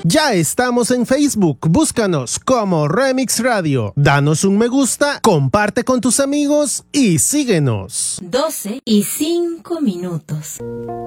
Ya estamos en Facebook, búscanos como Remix Radio. Danos un me gusta, comparte con tus amigos y síguenos. 12:05.